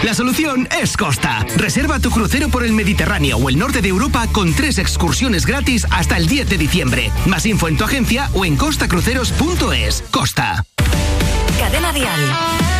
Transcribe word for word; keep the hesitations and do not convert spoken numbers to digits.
La solución es Costa. Reserva tu crucero por el Mediterráneo o el norte de Europa con tres excursiones gratis hasta el diez de diciembre. Más info en tu agencia o en costa cruceros punto es. Costa. Cadena Dial.